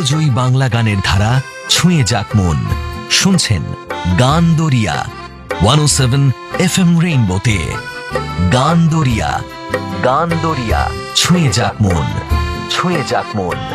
জয়ী বাংলা গানের ধারা ছুঁয়ে যাক মন। শুনছেন গান দরিয়া 107 FM রেইনবোতে। গান দরিয়া, গান দরিয়া, ছুঁয়ে যাক মন, ছুঁয়ে যাক মন।